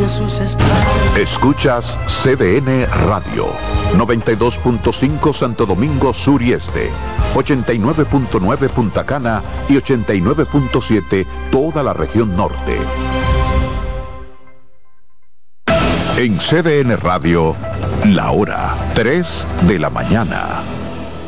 de sus espaldas. Escuchas CDN Radio, 92.5 Santo Domingo Sur y Este, 89.9 Punta Cana y 89.7 toda la región norte. En CDN Radio, la hora 3 de la mañana.